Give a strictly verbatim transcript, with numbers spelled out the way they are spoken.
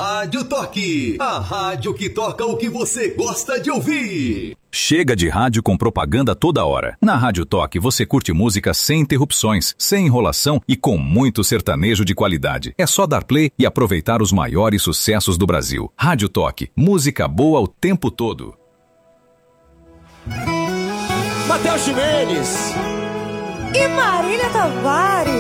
Rádio Toque, a rádio que toca o que você gosta de ouvir. Chega de rádio com propaganda toda hora. Na Rádio Toque você curte música sem interrupções, sem enrolação e com muito sertanejo de qualidade. É só dar play e aproveitar os maiores sucessos do Brasil. Rádio Toque, música boa o tempo todo. Matheus Gimenez e Marília Tavares.